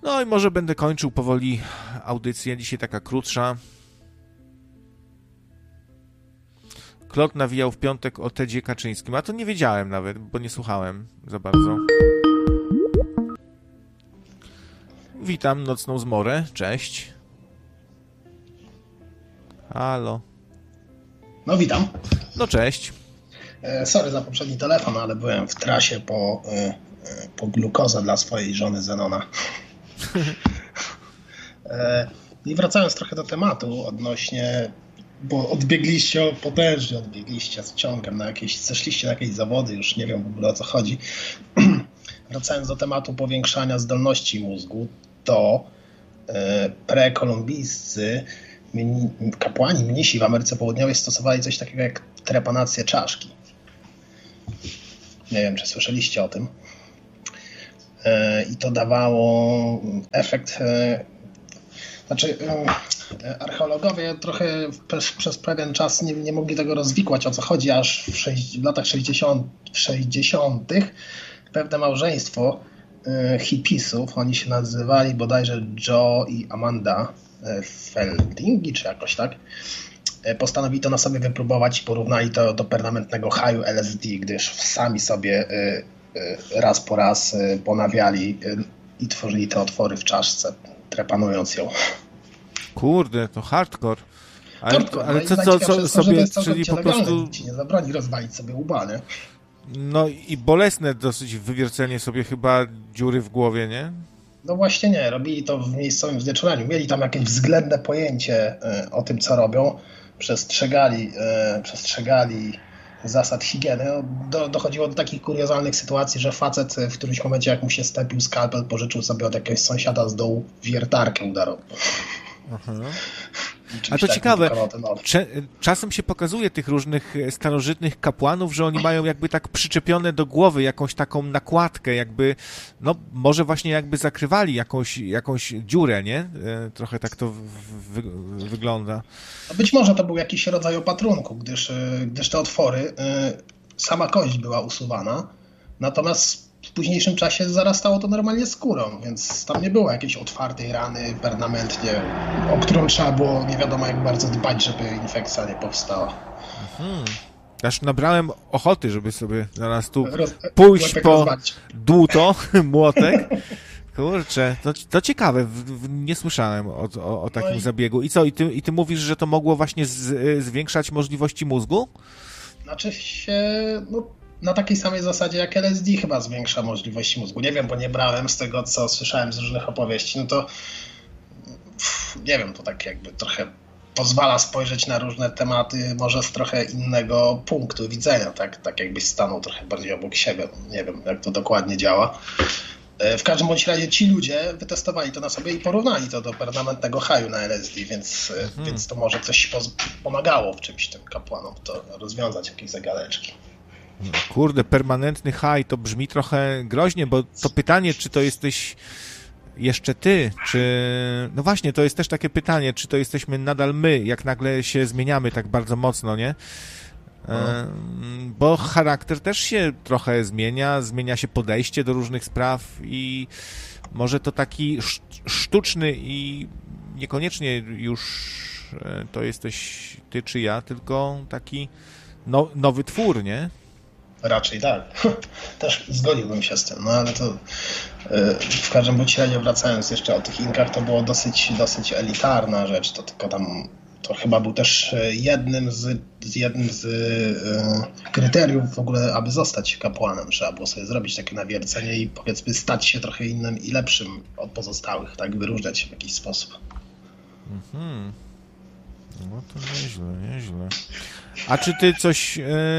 No i może będę kończył powoli audycję. Dzisiaj taka krótsza. Klot nawijał w piątek o Tedzie Kaczyńskim. A to nie wiedziałem nawet, bo nie słuchałem za bardzo. Witam nocną zmorę. Cześć. Halo. No witam. No cześć. Sorry za poprzedni telefon, ale byłem w trasie po glukozę dla swojej żony Zenona. I wracając trochę do tematu odnośnie, bo potężnie odbiegliście z ciągiem zeszliście na jakieś zawody, już nie wiem w ogóle o co chodzi. Wracając do tematu powiększania zdolności mózgu, to prekolumbijscy kapłani, mnisi w Ameryce Południowej stosowali coś takiego jak trepanację czaszki. Nie wiem, czy słyszeliście o tym. I to dawało efekt. Archeologowie trochę przez pewien czas nie mogli tego rozwikłać, o co chodzi, aż w latach 60. pewne małżeństwo hipisów, oni się nazywali bodajże Joe i Amanda Feldingi, czy jakoś tak, postanowili to na sobie wypróbować i porównali to do permanentnego haju LSD, gdyż sami sobie raz po raz ponawiali i tworzyli te otwory w czaszce, trepanując ją. Kurde, to hardcore. Ale no co sobie, czyli po prostu... Nikt ci nie zabroni rozwalić sobie łba, nie? No i bolesne dosyć wywiercenie sobie chyba dziury w głowie, nie? No właśnie nie, robili to w miejscowym znieczuleniu. Mieli tam jakieś względne pojęcie o tym, co robią. Przestrzegali zasad higieny. Dochodziło do takich kuriozalnych sytuacji, że facet w którymś momencie, jak mu się stepił skalpel, pożyczył sobie od jakiegoś sąsiada z dołu wiertarkę udarową. Aha. A to ciekawe, czasem się pokazuje tych różnych starożytnych kapłanów, że oni mają jakby tak przyczepione do głowy jakąś taką nakładkę, jakby, no może właśnie jakby zakrywali jakąś dziurę, nie? Trochę tak to wygląda. A być może to był jakiś rodzaj opatrunku, gdyż te otwory, sama kość była usuwana, natomiast w późniejszym czasie zarastało to normalnie skórą, więc tam nie było jakiejś otwartej rany permanentnie, o którą trzeba było nie wiadomo jak bardzo dbać, żeby infekcja nie powstała. Aż nabrałem ochoty, żeby sobie zaraz tu pójść po dłuto, młotek. Kurczę, to ciekawe, nie słyszałem o takim zabiegu. I co, i ty mówisz, że to mogło właśnie zwiększać możliwości mózgu? Znaczy się, na takiej samej zasadzie jak LSD chyba zwiększa możliwości mózgu. Nie wiem, bo nie brałem z tego, co słyszałem z różnych opowieści. No to nie wiem, to tak jakby trochę pozwala spojrzeć na różne tematy może z trochę innego punktu widzenia. Tak jakbyś stanął trochę bardziej obok siebie. Nie wiem, jak to dokładnie działa. W każdym bądź razie ci ludzie wytestowali to na sobie i porównali to do permanentnego haju na LSD, więc to może coś pomagało w czymś tym kapłanom, to rozwiązać jakieś zagadeczki. Kurde, permanentny high to brzmi trochę groźnie, bo to pytanie, czy to jesteś jeszcze ty, czy... No właśnie, to jest też takie pytanie, czy to jesteśmy nadal my, jak nagle się zmieniamy tak bardzo mocno, nie? Bo charakter też się trochę zmienia się podejście do różnych spraw i może to taki sztuczny i niekoniecznie już to jesteś ty czy ja, tylko taki nowy twór, nie? Raczej tak. Też zgodziłbym się z tym, no ale to w każdym bądź razie wracając jeszcze o tych Inkach, to było dosyć elitarna rzecz, to tylko tam to chyba był też jednym z kryteriów w ogóle, aby zostać kapłanem. Trzeba było sobie zrobić takie nawiercenie i powiedzmy stać się trochę innym i lepszym od pozostałych, tak wyróżniać się w jakiś sposób. No to nieźle. A czy ty coś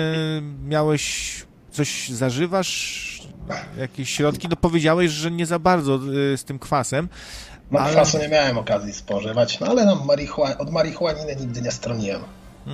coś zażywasz? Jakieś środki? No powiedziałeś, że nie za bardzo z tym kwasem. Kwasu nie miałem okazji spożywać, no ale od marihuaniny nigdy nie stroniłem.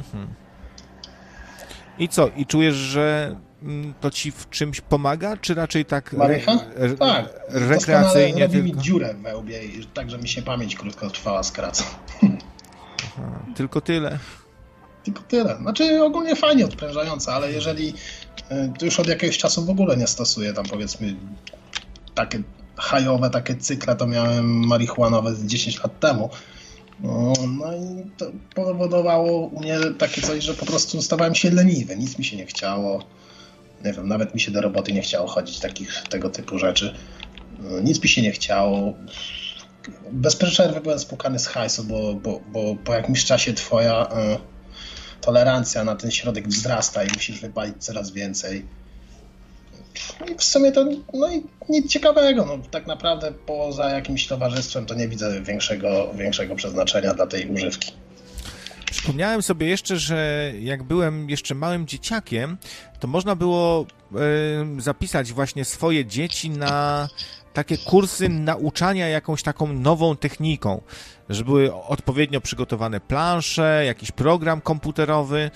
I co? I czujesz, że to ci w czymś pomaga, czy raczej tak tak, rekreacyjnie robi tylko? Mi dziurę w łbie, tak że mi się pamięć krótkotrwała skraca. Tylko tyle. Tylko tyle. Znaczy ogólnie fajnie odprężające, ale jeżeli to już od jakiegoś czasu w ogóle nie stosuję tam powiedzmy hajowe takie cykle to miałem marihuanowe z 10 lat temu. No i to powodowało u mnie takie coś, że po prostu stawałem się leniwy, nic mi się nie chciało. Nie wiem, nawet mi się do roboty nie chciało chodzić, tego typu rzeczy. Nic mi się nie chciało. Bez przerwy byłem spłukany z hajsu, bo po jakimś czasie twoja tolerancja na ten środek wzrasta i musisz wypalić coraz więcej. I w sumie to i nic ciekawego. No, tak naprawdę poza jakimś towarzystwem to nie widzę większego przeznaczenia dla tej używki. Przypomniałem sobie jeszcze, że jak byłem jeszcze małym dzieciakiem, to można było zapisać właśnie swoje dzieci na takie kursy nauczania jakąś taką nową techniką, że były odpowiednio przygotowane plansze, jakiś program komputerowy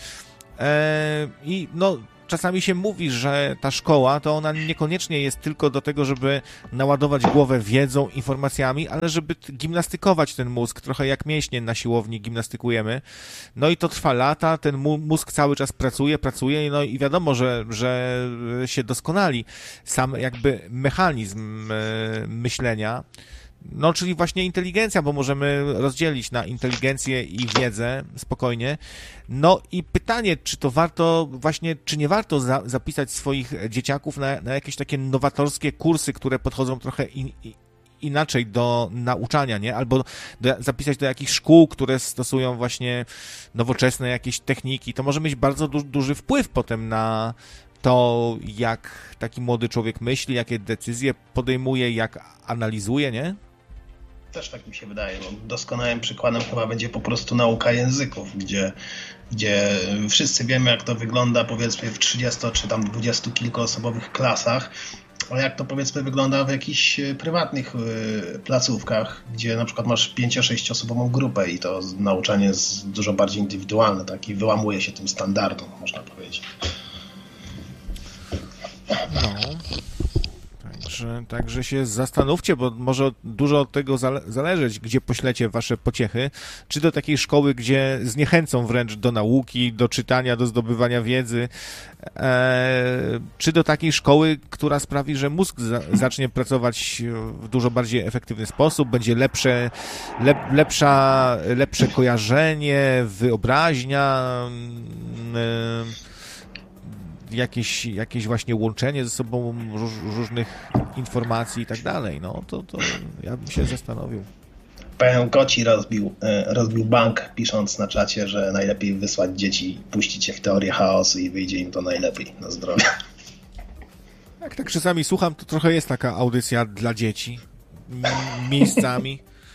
i no czasami się mówi, że ta szkoła to ona niekoniecznie jest tylko do tego, żeby naładować głowę wiedzą, informacjami, ale żeby gimnastykować ten mózg, trochę jak mięśnie na siłowni gimnastykujemy. No i to trwa lata, ten mózg cały czas pracuje, no i wiadomo, że się doskonali sam jakby mechanizm myślenia. No, czyli właśnie inteligencja, bo możemy rozdzielić na inteligencję i wiedzę spokojnie. No i pytanie, czy to warto właśnie, czy nie warto zapisać swoich dzieciaków na jakieś takie nowatorskie kursy, które podchodzą trochę inaczej do nauczania, nie? Albo zapisać do jakichś szkół, które stosują właśnie nowoczesne jakieś techniki. To może mieć bardzo duży wpływ potem na to, jak taki młody człowiek myśli, jakie decyzje podejmuje, jak analizuje, nie? Też tak mi się wydaje. No, doskonałym przykładem chyba będzie po prostu nauka języków, gdzie wszyscy wiemy, jak to wygląda powiedzmy w 30 czy tam 20 kilkuosobowych klasach, ale jak to powiedzmy wygląda w jakichś prywatnych placówkach, gdzie na przykład masz 5-6 osobową grupę i to nauczanie jest dużo bardziej indywidualne, tak, i wyłamuje się tym standardom, można powiedzieć. No. Także się zastanówcie, bo może dużo od tego zależeć, gdzie poślecie wasze pociechy. Czy do takiej szkoły, gdzie zniechęcą wręcz do nauki, do czytania, do zdobywania wiedzy, czy do takiej szkoły, która sprawi, że mózg zacznie pracować w dużo bardziej efektywny sposób, będzie lepsze kojarzenie, wyobraźnia, jakieś właśnie łączenie ze sobą różnych informacji i tak dalej, no to ja bym się zastanowił. Pan Koci rozbił bank, pisząc na czacie, że najlepiej wysłać dzieci, puścić je w teorię chaosu i wyjdzie im to najlepiej na zdrowie. Jak tak czasami słucham, to trochę jest taka audycja dla dzieci miejscami.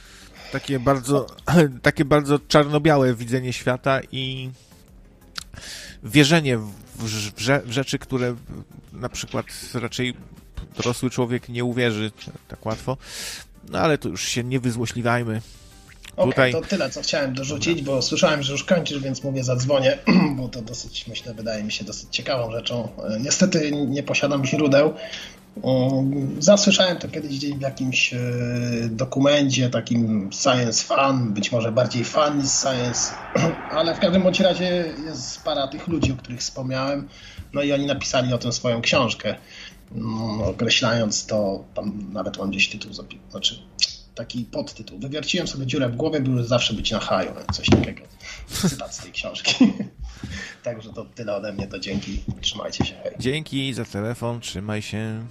Takie bardzo czarno-białe widzenie świata i wierzenie w rzeczy, które na przykład raczej dorosły człowiek nie uwierzy tak łatwo. No ale to już się nie wyzłośliwajmy. Okej, to tyle, co chciałem dorzucić, bo słyszałem, że już kończysz, więc mówię, zadzwonię, bo to dosyć, myślę, wydaje mi się dosyć ciekawą rzeczą. Niestety nie posiadam źródeł. Zasłyszałem to kiedyś gdzieś w jakimś dokumencie, takim science fan, być może bardziej fan niż science, ale w każdym bądź razie jest para tych ludzi, o których wspomniałem, no i oni napisali o tym swoją książkę, określając to, tam nawet mam gdzieś tytuł, znaczy taki podtytuł. Wywierciłem sobie dziurę w głowie, by już zawsze być na haju, coś takiego. Cytat z tej książki. Także to tyle ode mnie, to dzięki, trzymajcie się. Hej. Dzięki za telefon, trzymaj się.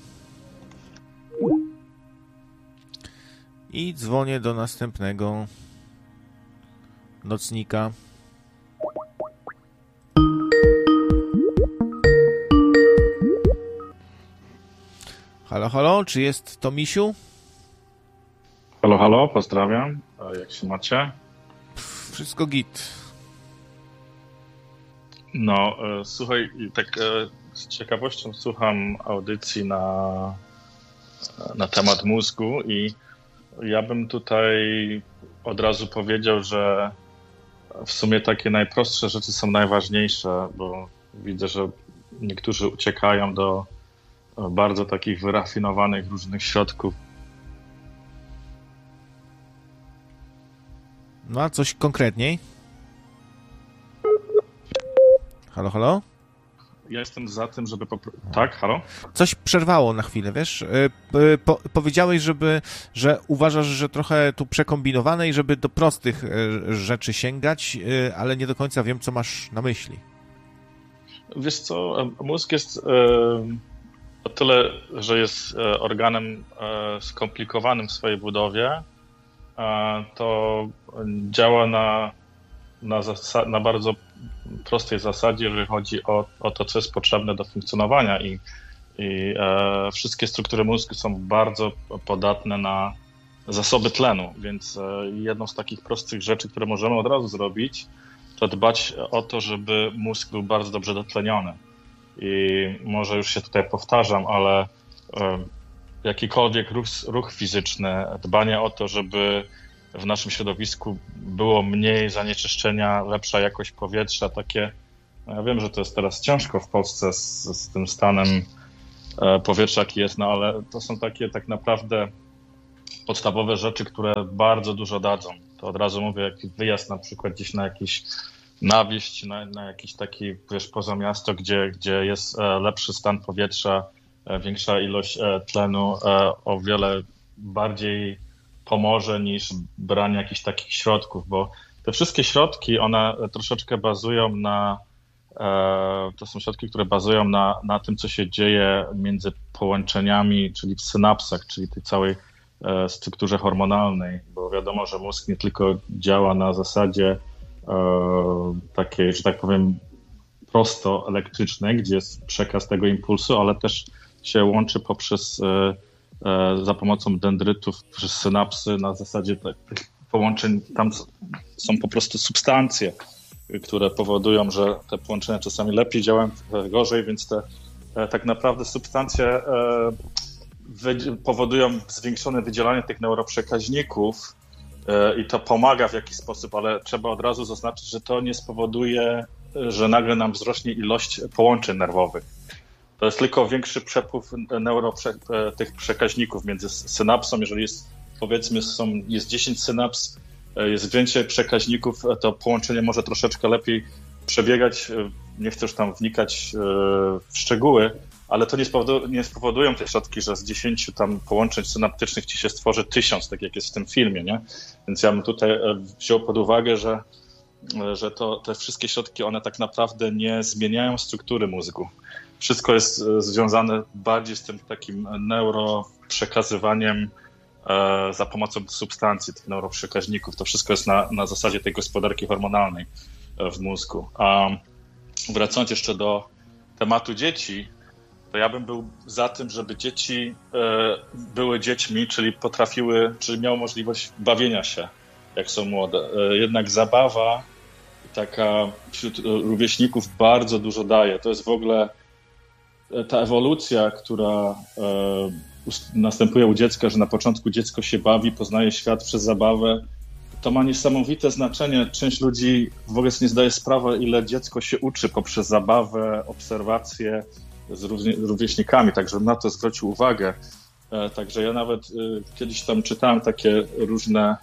I dzwonię do następnego nocnika. Halo, halo, czy jest to Misiu? Halo, halo, pozdrawiam. A jak się macie? Wszystko git. No, słuchaj, tak z ciekawością słucham audycji na temat mózgu i ja bym tutaj od razu powiedział, że w sumie takie najprostsze rzeczy są najważniejsze, bo widzę, że niektórzy uciekają do bardzo takich wyrafinowanych różnych środków. No a coś konkretniej? Halo, halo? ja jestem za tym, żeby... Tak, halo? Coś przerwało na chwilę, wiesz? Powiedziałeś, że uważasz, że trochę tu przekombinowane i żeby do prostych rzeczy sięgać, ale nie do końca wiem, co masz na myśli. Wiesz co, mózg jest o tyle, że jest organem skomplikowanym w swojej budowie, to działa na bardzo prostej zasadzie, jeżeli chodzi o to, co jest potrzebne do funkcjonowania i wszystkie struktury mózgu są bardzo podatne na zasoby tlenu, więc jedną z takich prostych rzeczy, które możemy od razu zrobić, to dbać o to, żeby mózg był bardzo dobrze dotleniony. I może już się tutaj powtarzam, ale jakikolwiek ruch fizyczny, dbanie o to, żeby w naszym środowisku było mniej zanieczyszczenia, lepsza jakość powietrza, takie, ja wiem, że to jest teraz ciężko w Polsce z tym stanem powietrza, jaki jest, no ale to są takie tak naprawdę podstawowe rzeczy, które bardzo dużo dadzą. To od razu mówię, jak wyjazd na przykład gdzieś na jakiś na wieś, na jakiś taki, wiesz, poza miasto, gdzie jest lepszy stan powietrza, większa ilość tlenu, o wiele bardziej pomoże niż branie jakichś takich środków, bo te wszystkie środki, one troszeczkę bazują to są środki, które bazują na tym, co się dzieje między połączeniami, czyli w synapsach, czyli tej całej strukturze hormonalnej, bo wiadomo, że mózg nie tylko działa na zasadzie takiej, że tak powiem, prosto elektrycznej, gdzie jest przekaz tego impulsu, ale też się łączy za pomocą dendrytów przez synapsy na zasadzie tych połączeń. Tam są po prostu substancje, które powodują, że te połączenia czasami lepiej działają, gorzej, więc te tak naprawdę substancje powodują zwiększone wydzielanie tych neuroprzekaźników i to pomaga w jakiś sposób, ale trzeba od razu zaznaczyć, że to nie spowoduje, że nagle nam wzrośnie ilość połączeń nerwowych. To jest tylko większy przepływ tych przekaźników między synapsą. Jeżeli jest, powiedzmy, jest 10 synaps, jest więcej przekaźników, to połączenie może troszeczkę lepiej przebiegać. Nie chcę już tam wnikać w szczegóły, ale to nie spowodują te środki, że z 10 tam połączeń synaptycznych ci się stworzy 1000, tak jak jest w tym filmie, nie? Więc ja bym tutaj wziął pod uwagę, że te wszystkie środki, one tak naprawdę nie zmieniają struktury mózgu. Wszystko jest związane bardziej z tym takim neuroprzekazywaniem za pomocą substancji, tych neuroprzekaźników. To wszystko jest na zasadzie tej gospodarki hormonalnej w mózgu. A wracając jeszcze do tematu dzieci, to ja bym był za tym, żeby dzieci były dziećmi, czyli miały możliwość bawienia się, jak są młode. Jednak zabawa taka wśród rówieśników bardzo dużo daje. To jest w ogóle ta ewolucja, która następuje u dziecka, że na początku dziecko się bawi, poznaje świat przez zabawę. To ma niesamowite znaczenie. Część ludzi w ogóle sobie nie zdaje sprawy, ile dziecko się uczy poprzez zabawę, obserwacje z rówieśnikami, także na to zwrócił uwagę. Także ja nawet kiedyś tam czytałem takie różne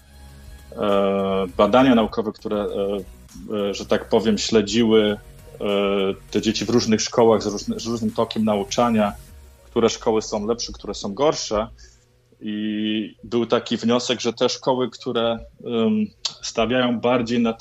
badania naukowe, które, że tak powiem, śledziły te dzieci w różnych szkołach z różnym tokiem nauczania, które szkoły są lepsze, które są gorsze. I był taki wniosek, że te szkoły, które stawiają bardziej na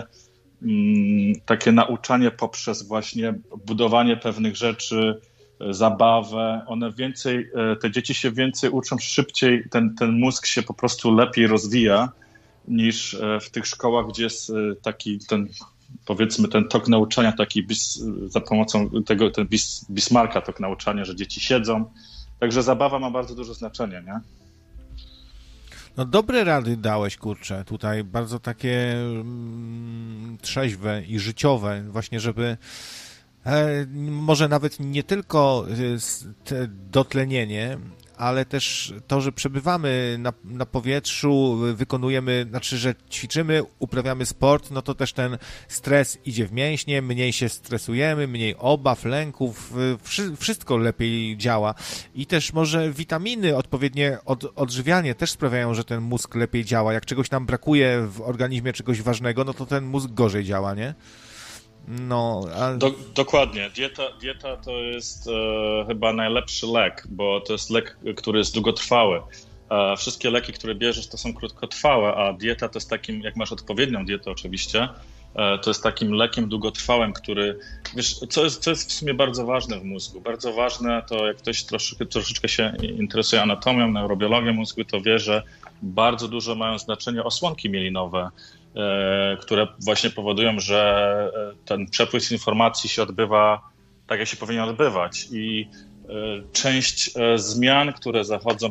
takie nauczanie poprzez właśnie budowanie pewnych rzeczy, zabawę, te dzieci się więcej uczą szybciej, ten mózg się po prostu lepiej rozwija niż w tych szkołach, gdzie jest taki powiedzmy ten tok nauczania, taki za pomocą ten Bismarcka tok nauczania, że dzieci siedzą. Także zabawa ma bardzo duże znaczenie, nie? No dobre rady dałeś, kurczę, tutaj bardzo takie trzeźwe i życiowe, właśnie żeby może nawet nie tylko dotlenienie, ale też to, że przebywamy na powietrzu, że ćwiczymy, uprawiamy sport, no to też ten stres idzie w mięśnie, mniej się stresujemy, mniej obaw, lęków, wszystko lepiej działa. I też może witaminy, odpowiednie odżywianie też sprawiają, że ten mózg lepiej działa. Jak czegoś nam brakuje w organizmie, czegoś ważnego, no to ten mózg gorzej działa, nie? No, ale... Dokładnie. Dieta to jest chyba najlepszy lek, bo to jest lek, który jest długotrwały. Wszystkie leki, które bierzesz, to są krótkotrwałe, a dieta to jest takim, jak masz odpowiednią dietę oczywiście, to jest takim lekiem długotrwałym, który, wiesz, co jest w sumie bardzo ważne w mózgu. Bardzo ważne to, jak ktoś troszeczkę się interesuje anatomią, neurobiologią mózgu, to wie, że bardzo dużo mają znaczenie osłonki mielinowe, które właśnie powodują, że ten przepływ informacji się odbywa tak, jak się powinien odbywać. I część zmian, które zachodzą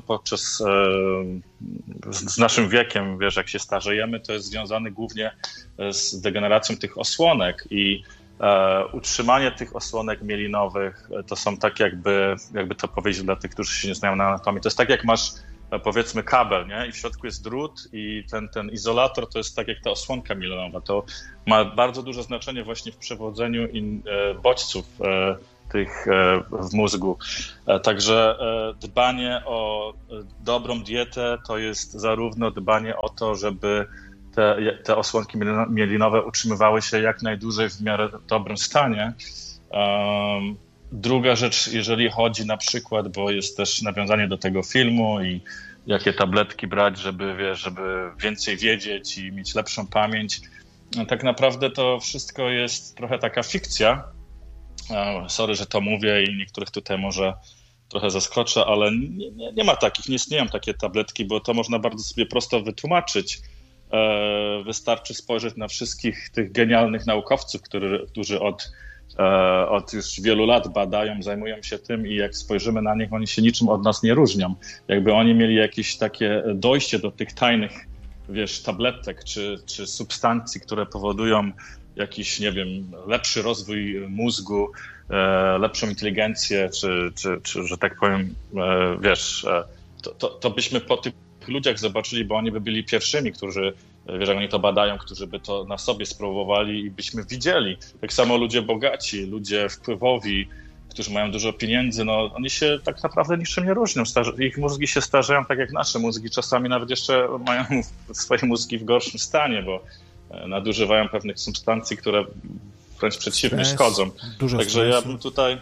z naszym wiekiem, wiesz, jak się starzejemy, to jest związane głównie z degeneracją tych osłonek i utrzymanie tych osłonek mielinowych to są tak jakby to powiedzieć dla tych, którzy się nie znają na anatomii, to jest tak jak masz powiedzmy kabel, nie? I w środku jest drut i ten izolator to jest tak jak ta osłonka mielinowa. To ma bardzo duże znaczenie właśnie w przewodzeniu bodźców tych w mózgu. Także dbanie o dobrą dietę to jest zarówno dbanie o to, żeby te osłonki mielinowe utrzymywały się jak najdłużej w miarę dobrym stanie. Druga rzecz, jeżeli chodzi na przykład, bo jest też nawiązanie do tego filmu i jakie tabletki brać, żeby więcej wiedzieć i mieć lepszą pamięć. Tak naprawdę to wszystko jest trochę taka fikcja. Sorry, że to mówię i niektórych tutaj może trochę zaskoczę, ale nie ma takich, nie istnieją takie tabletki, bo to można bardzo sobie prosto wytłumaczyć. Wystarczy spojrzeć na wszystkich tych genialnych naukowców, którzy od już wielu lat badają, zajmują się tym i jak spojrzymy na nich, oni się niczym od nas nie różnią. Jakby oni mieli jakieś takie dojście do tych tajnych, wiesz, tabletek czy substancji, które powodują jakiś, nie wiem, lepszy rozwój mózgu, lepszą inteligencję, czy że tak powiem, wiesz, to byśmy po tych ludziach zobaczyli, bo oni by byli pierwszymi, którzy, wiesz, jak oni to badają, którzy by to na sobie spróbowali i byśmy widzieli. Tak samo ludzie bogaci, ludzie wpływowi, którzy mają dużo pieniędzy, no oni się tak naprawdę niczym nie różnią. Ich mózgi się starzeją tak jak nasze mózgi. Czasami nawet jeszcze mają swoje mózgi w gorszym stanie, bo nadużywają pewnych substancji, które wręcz przeciwnie szkodzą. Także stresu. Ja bym tutaj,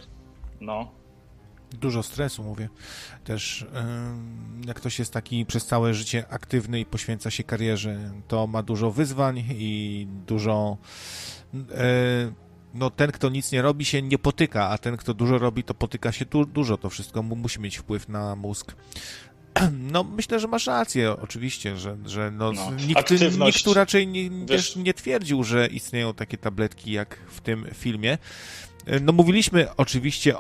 Dużo stresu, mówię. Też jak ktoś jest taki przez całe życie aktywny i poświęca się karierze, to ma dużo wyzwań i dużo... ten, kto nic nie robi, się nie potyka, a ten, kto dużo robi, to potyka się dużo. To wszystko musi mieć wpływ na mózg. No, myślę, że masz rację, oczywiście, że nikt tu raczej nie twierdził, że istnieją takie tabletki jak w tym filmie. No, mówiliśmy oczywiście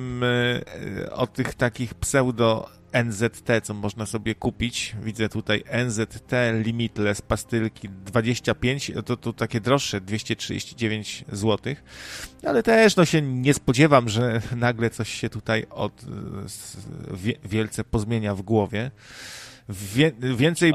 o tych takich pseudo NZT, co można sobie kupić. Widzę tutaj NZT Limitless pastylki 25, to takie droższe, 239 zł. Ale też się nie spodziewam, że nagle coś się tutaj wielce pozmienia w głowie. Więcej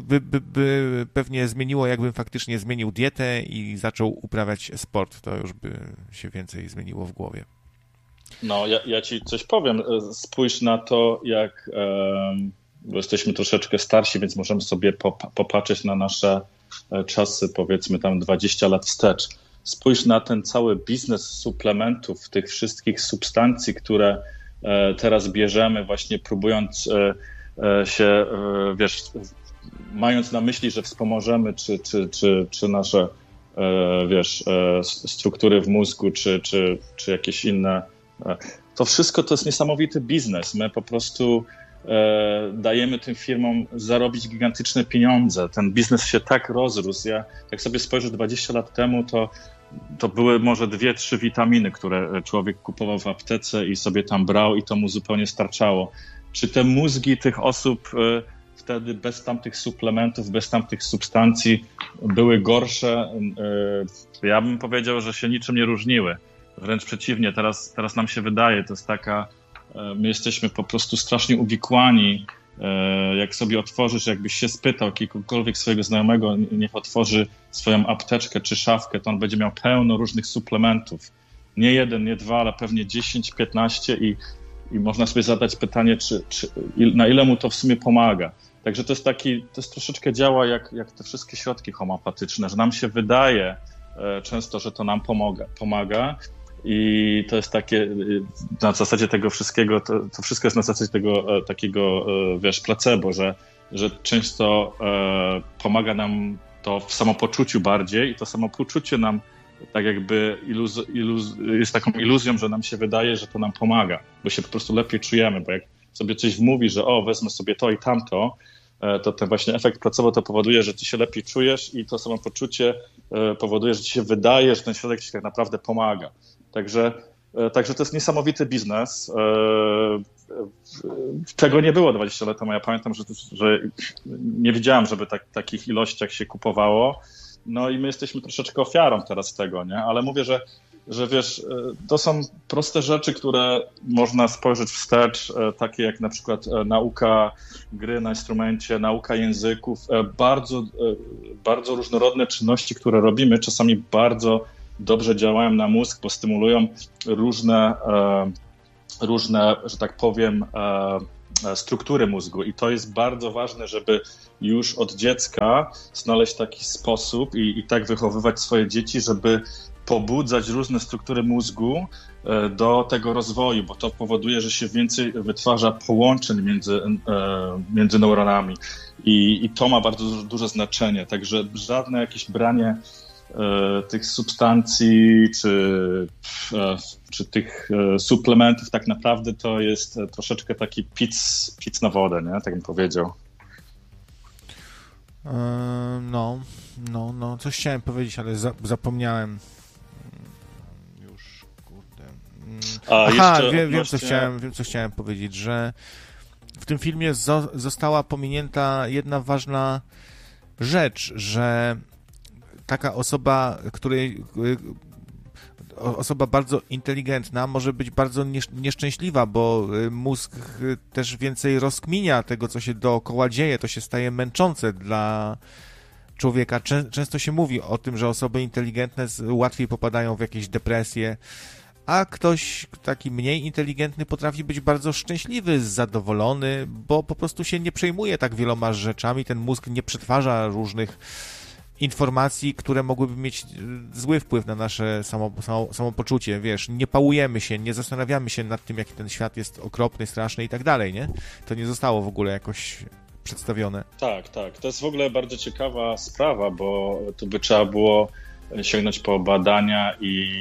by pewnie zmieniło, jakbym faktycznie zmienił dietę i zaczął uprawiać sport. To już by się więcej zmieniło w głowie. No, ja ci coś powiem. Spójrz na to, jak bo jesteśmy troszeczkę starsi, więc możemy sobie popatrzeć na nasze czasy, powiedzmy tam 20 lat wstecz. Spójrz na ten cały biznes suplementów, tych wszystkich substancji, które teraz bierzemy, właśnie próbując się, wiesz, mając na myśli, że wspomożemy czy nasze, wiesz, struktury w mózgu, czy jakieś inne. To wszystko to jest niesamowity biznes. My po prostu dajemy tym firmom zarobić gigantyczne pieniądze. Ten biznes się tak rozrósł. Jak sobie spojrzę 20 lat temu, to były może 2-3 witaminy, które człowiek kupował w aptece i sobie tam brał i to mu zupełnie starczało. Czy te mózgi tych osób wtedy bez tamtych suplementów, bez tamtych substancji były gorsze? Ja bym powiedział, że się niczym nie różniły. Wręcz przeciwnie, teraz nam się wydaje, to jest taka, my jesteśmy po prostu strasznie uwikłani. Jak sobie otworzysz, jakbyś się spytał jakiegokolwiek swojego znajomego, niech otworzy swoją apteczkę czy szafkę, to on będzie miał pełno różnych suplementów. Nie jeden, nie dwa, ale pewnie 10, 15 i można sobie zadać pytanie, na ile mu to w sumie pomaga. Także to jest troszeczkę działa jak te wszystkie środki homeopatyczne, że nam się wydaje, często, że to nam pomaga. I to jest takie, na zasadzie tego wszystkiego, to wszystko jest na zasadzie tego takiego, wiesz, placebo, że często pomaga nam to w samopoczuciu bardziej i to samopoczucie nam tak jakby jest taką iluzją, że nam się wydaje, że to nam pomaga, bo się po prostu lepiej czujemy, bo jak sobie coś mówi, że wezmę sobie to i tamto, to ten właśnie efekt placebo to powoduje, że ty się lepiej czujesz i to samopoczucie powoduje, że ci się wydaje, że ten środek ci tak naprawdę pomaga. Także to jest niesamowity biznes, czego nie było 20 lat temu. Ja pamiętam, że nie wiedziałem, żeby takich ilościach się kupowało. No i my jesteśmy troszeczkę ofiarą teraz tego, nie? Ale mówię, że wiesz, to są proste rzeczy, które można spojrzeć wstecz, takie jak na przykład nauka gry na instrumencie, nauka języków, bardzo różnorodne czynności, które robimy, czasami bardzo dobrze działają na mózg, bo stymulują różne, że tak powiem, struktury mózgu i to jest bardzo ważne, żeby już od dziecka znaleźć taki sposób i tak wychowywać swoje dzieci, żeby pobudzać różne struktury mózgu do tego rozwoju, bo to powoduje, że się więcej wytwarza połączeń między neuronami i to ma bardzo duże znaczenie, także żadne jakieś branie tych substancji czy tych suplementów tak naprawdę to jest troszeczkę taki pic na wodę, nie? Tak bym powiedział. No, coś chciałem powiedzieć, ale zapomniałem. Już, kurde. Wiem, co chciałem powiedzieć, że w tym filmie została pominięta jedna ważna rzecz, że taka osoba bardzo inteligentna może być bardzo nieszczęśliwa, bo mózg też więcej rozkminia tego, co się dookoła dzieje, to się staje męczące dla człowieka. Często się mówi o tym, że osoby inteligentne łatwiej popadają w jakieś depresje, a ktoś taki mniej inteligentny potrafi być bardzo szczęśliwy, zadowolony, bo po prostu się nie przejmuje tak wieloma rzeczami, ten mózg nie przetwarza różnych informacji, które mogłyby mieć zły wpływ na nasze samopoczucie, wiesz, nie pałujemy się, nie zastanawiamy się nad tym, jaki ten świat jest okropny, straszny i tak dalej, nie? To nie zostało w ogóle jakoś przedstawione. Tak. To jest w ogóle bardzo ciekawa sprawa, bo tu by trzeba było sięgnąć po badania i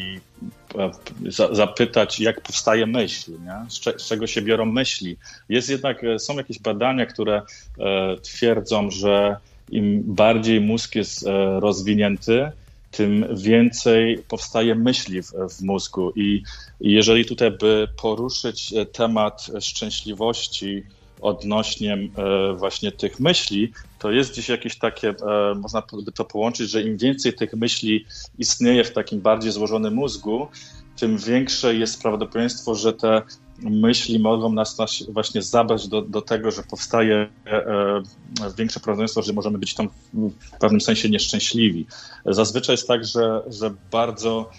zapytać, jak powstaje myśl, nie? Z czego się biorą myśli. Są jakieś badania, które twierdzą, że im bardziej mózg jest rozwinięty, tym więcej powstaje myśli w mózgu. I jeżeli tutaj by poruszyć temat szczęśliwości odnośnie właśnie tych myśli, to jest gdzieś jakieś takie, można by to połączyć, że im więcej tych myśli istnieje w takim bardziej złożonym mózgu, tym większe jest prawdopodobieństwo, że te myśli mogą nas właśnie zabrać do tego, że powstaje większe prawdopodobieństwo, że możemy być tam w pewnym sensie nieszczęśliwi. Zazwyczaj jest tak, że bardzo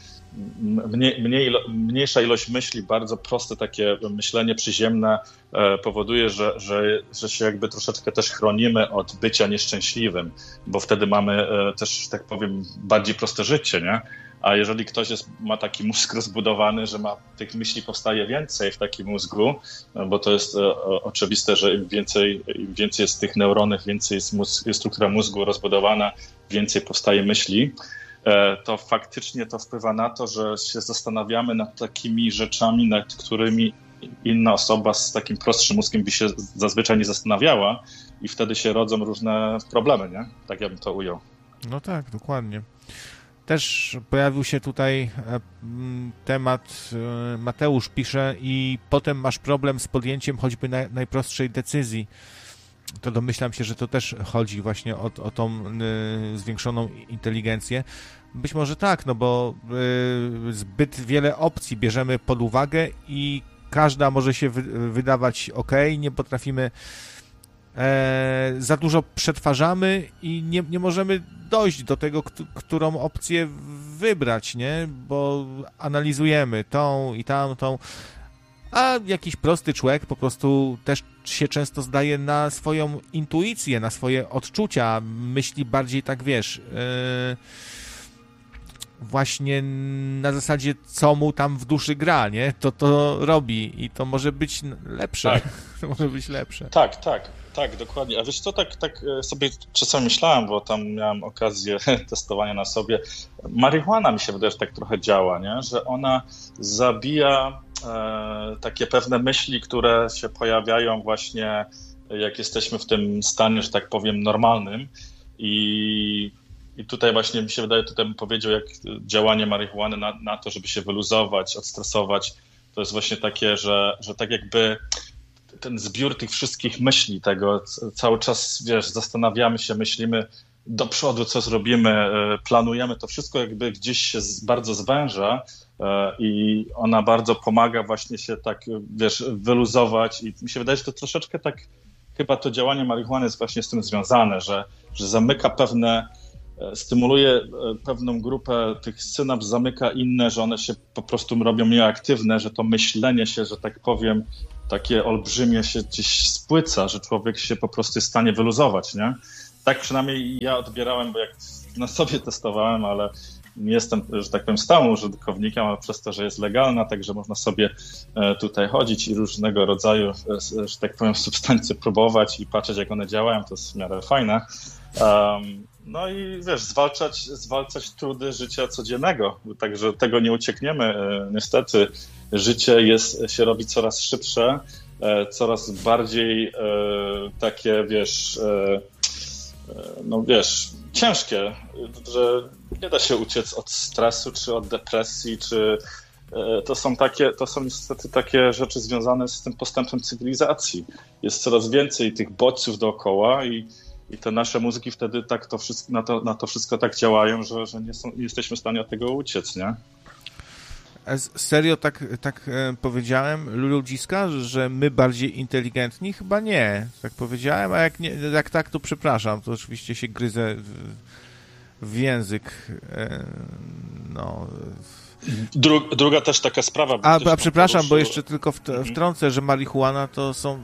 mniejsza ilość myśli, bardzo proste takie myślenie przyziemne powoduje, że się jakby troszeczkę też chronimy od bycia nieszczęśliwym, bo wtedy mamy też, tak powiem, bardziej proste życie, nie? A jeżeli ktoś ma taki mózg rozbudowany, że tych myśli powstaje więcej w takim mózgu, bo to jest oczywiste, że im więcej jest tych neuronów, więcej jest struktura mózgu rozbudowana, więcej powstaje myśli, to faktycznie to wpływa na to, że się zastanawiamy nad takimi rzeczami, nad którymi inna osoba z takim prostszym mózgiem by się zazwyczaj nie zastanawiała i wtedy się rodzą różne problemy, nie? Tak ja bym to ujął. No tak, dokładnie. Też pojawił się tutaj temat, Mateusz pisze, i potem masz problem z podjęciem choćby najprostszej decyzji. To domyślam się, że to też chodzi właśnie o tą zwiększoną inteligencję. Być może tak, no bo zbyt wiele opcji bierzemy pod uwagę i każda może się wydawać okej, nie potrafimy, za dużo przetwarzamy i nie możemy dojść do tego, którą opcję wybrać, nie? Bo analizujemy tą i tamtą, a jakiś prosty człowiek po prostu też się często zdaje na swoją intuicję, na swoje odczucia, myśli bardziej tak, wiesz, właśnie na zasadzie, co mu tam w duszy gra, nie? To robi i to może być lepsze. Tak. To może być lepsze. Tak, dokładnie. A wiesz co, tak sobie czasami myślałem, bo tam miałem okazję testowania na sobie. Marihuana mi się wydaje, że tak trochę działa, nie? Że ona zabija takie pewne myśli, które się pojawiają właśnie, jak jesteśmy w tym stanie, że tak powiem, normalnym. I tutaj właśnie mi się wydaje, tutaj bym powiedział, jak działanie marihuany na to, żeby się wyluzować, odstresować, to jest właśnie takie, że tak jakby ten zbiór tych wszystkich myśli, tego cały czas, wiesz, zastanawiamy się, myślimy do przodu, co zrobimy, planujemy, to wszystko jakby gdzieś się bardzo zwęża i ona bardzo pomaga właśnie się tak, wiesz, wyluzować i mi się wydaje, że to troszeczkę tak, chyba to działanie marihuany jest właśnie z tym związane, że zamyka stymuluje pewną grupę tych synaps, zamyka inne, że one się po prostu robią nieaktywne, że to myślenie się, że tak powiem, takie olbrzymie się gdzieś spłyca, że człowiek się po prostu jest w stanie wyluzować, nie? Tak przynajmniej ja odbierałem, bo jak na sobie testowałem, ale nie jestem, że tak powiem, stałym użytkownikiem, ale przez to, że jest legalna, także można sobie tutaj chodzić i różnego rodzaju, że tak powiem, substancje próbować i patrzeć, jak one działają, to jest w miarę fajne. No i wiesz, zwalczać trudy życia codziennego, także tego nie uciekniemy. Niestety życie się robi coraz szybsze, coraz bardziej takie, ciężkie, że nie da się uciec od stresu, czy od depresji, czy to są niestety takie rzeczy związane z tym postępem cywilizacji. Jest coraz więcej tych bodźców dookoła i te nasze mózgi wtedy tak na to wszystko tak działają, że nie jesteśmy w stanie od tego uciec, nie? Serio tak powiedziałem, ludziska, że my bardziej inteligentni? Chyba nie, tak powiedziałem, a jak tak, to przepraszam, to oczywiście się gryzę w język, no... Druga też taka sprawa... A przepraszam, bo jeszcze tylko wtrącę, że marihuana to są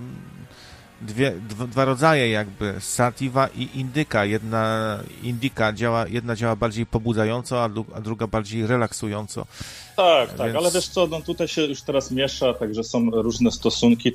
dwa rodzaje jakby, sativa i indyka. Jedna działa bardziej pobudzająco, a druga bardziej relaksująco. Tak, więc... ale wiesz co, no tutaj się już teraz miesza, także są różne stosunki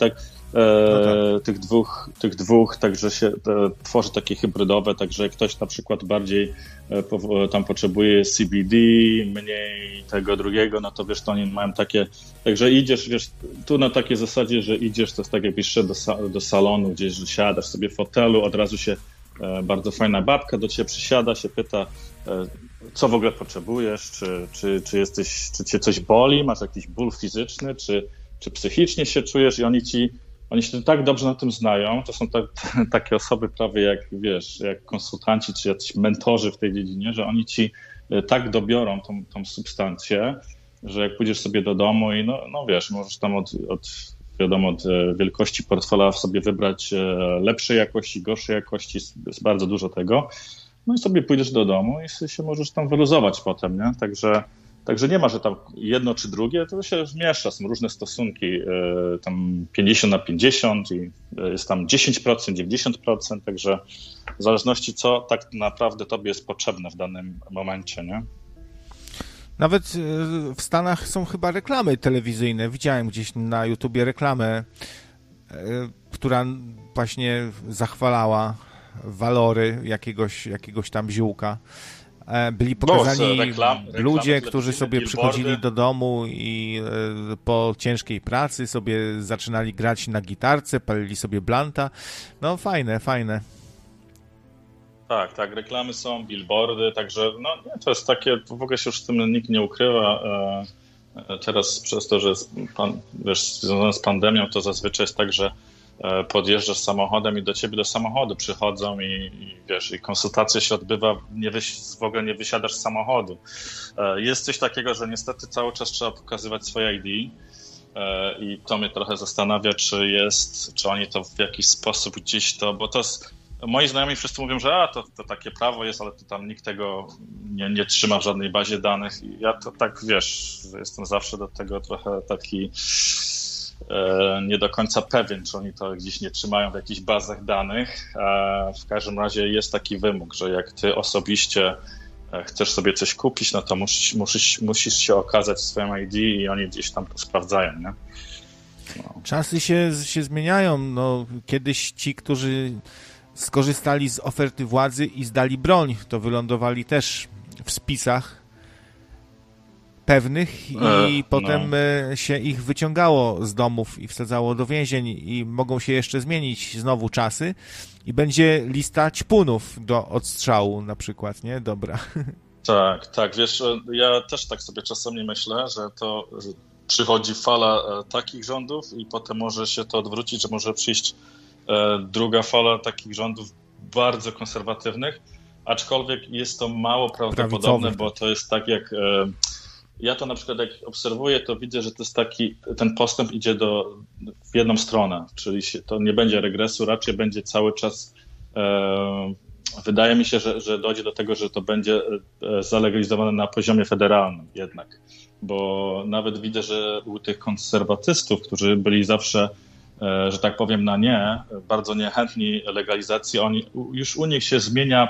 tych dwóch, także się tworzy takie hybrydowe, także ktoś na przykład bardziej tam potrzebuje CBD, mniej tego drugiego, no to wiesz, to oni mają takie, także idziesz, wiesz, tu na takiej zasadzie, że idziesz, to jest tak jakbyś szedł do salonu, gdzieś, że siadasz sobie w fotelu, od razu się bardzo fajna babka do ciebie przysiada, się pyta, co w ogóle potrzebujesz, czy cię coś boli, masz jakiś ból fizyczny, czy psychicznie się czujesz i oni się tak dobrze na tym znają, to są takie osoby prawie jak, wiesz, jak konsultanci, czy jacyś mentorzy w tej dziedzinie, że oni ci tak dobiorą tą substancję, że jak pójdziesz sobie do domu i no wiesz, możesz tam od wielkości portfela sobie wybrać lepszej jakości, gorszej jakości, jest bardzo dużo tego. No i sobie pójdziesz do domu i się możesz tam wyluzować potem, nie? Także nie ma, że tam jedno czy drugie, to się miesza, są różne stosunki, tam 50/50 i jest tam 10%, 90%, także w zależności co tak naprawdę tobie jest potrzebne w danym momencie, nie? Nawet w Stanach są chyba reklamy telewizyjne. Widziałem gdzieś na YouTubie reklamę, która właśnie zachwalała walory jakiegoś tam ziółka. Byli pokazani ludzie, którzy sobie przychodzili do domu i po ciężkiej pracy sobie zaczynali grać na gitarce, palili sobie blanta. No fajne. Tak, reklamy są, billboardy, także no to jest takie, w ogóle się już z tym nikt nie ukrywa. Teraz przez to, że jest związane z pandemią, to zazwyczaj jest tak, że podjeżdżasz samochodem i do ciebie do samochodu przychodzą i konsultacja się odbywa, w ogóle nie wysiadasz z samochodu. Jest coś takiego, że niestety cały czas trzeba pokazywać swoje ID i to mnie trochę zastanawia, czy oni to w jakiś sposób gdzieś bo to jest, moi znajomi wszyscy mówią, że to takie prawo jest, ale to tam nikt tego nie trzyma w żadnej bazie danych i ja to tak, jestem zawsze do tego trochę taki nie do końca pewien, czy oni to gdzieś nie trzymają w jakichś bazach danych. W każdym razie jest taki wymóg, że jak ty osobiście chcesz sobie coś kupić, no to musisz się okazać swoim ID i oni gdzieś tam to sprawdzają, nie? No. Czasy się zmieniają. No, kiedyś ci, którzy skorzystali z oferty władzy i zdali broń, to wylądowali też w spisach pewnych i potem się ich wyciągało z domów i wsadzało do więzień i mogą się jeszcze zmienić znowu czasy i będzie lista ćpunów do odstrzału na przykład, nie? Dobra. Tak, wiesz, ja też tak sobie czasami myślę, że to przychodzi fala takich rządów i potem może się to odwrócić, że może przyjść druga fala takich rządów bardzo konserwatywnych, aczkolwiek jest to mało prawdopodobne, bo to jest tak jak... Ja to na przykład jak obserwuję, to widzę, że to jest ten postęp idzie w jedną stronę, czyli to nie będzie regresu, raczej będzie cały czas, wydaje mi się, że dojdzie do tego, że to będzie zalegalizowane na poziomie federalnym jednak, bo nawet widzę, że u tych konserwatystów, którzy byli zawsze, że tak powiem, na nie, bardzo niechętni legalizacji, już u nich się zmienia